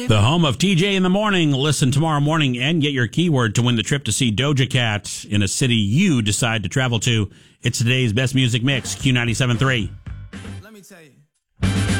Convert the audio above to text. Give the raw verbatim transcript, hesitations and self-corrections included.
The home of T J in the Morning. Listen tomorrow morning and get your keyword to win the trip to see Doja Cat in a city you decide to travel to. It's today's best music mix, Q ninety-seven point three. Let me tell you.